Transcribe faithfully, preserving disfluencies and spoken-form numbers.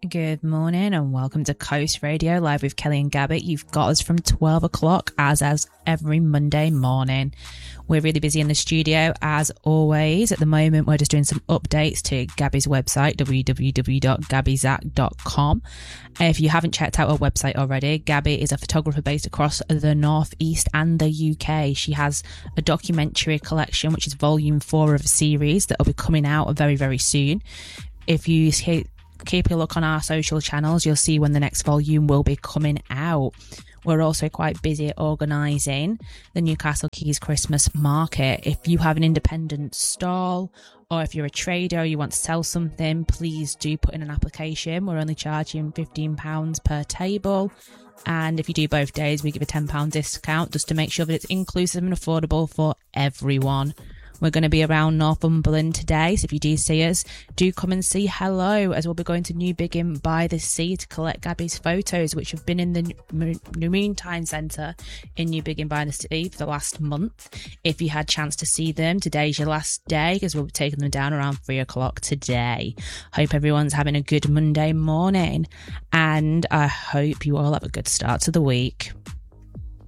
Good morning and welcome to Coast Radio live with Kelly and Gabby. You've got us from twelve o'clock as as every Monday morning. We're really busy in the studio as always. At the moment, we're just doing some updates to Gabby's website, w w w dot gabby zack dot com. If you haven't checked out our website already, Gabby is a photographer based across the North East and the U K. She has a documentary collection, which is volume four of a series that will be coming out very, very soon. If you keep a look on our social channels, you'll see when the next volume will be coming out. We're also quite busy organising the Newcastle Quays Christmas market. If you have an independent stall or if you're a trader or you want to sell something, please do put in an application. We're only charging fifteen pounds per table. And if you do both days, we give a ten pounds discount just to make sure that it's inclusive and affordable for everyone. We're going to be around Northumberland today, so if you do see us, do come and say hello, as we'll be going to New Biggin by the Sea to collect Gabby's photos, which have been in the New Moontyne Centre in New Biggin by the Sea for the last month. If you had a chance to see them, today's your last day, because we'll be taking them down around three o'clock today. Hope everyone's having a good Monday morning, and I hope you all have a good start to the week.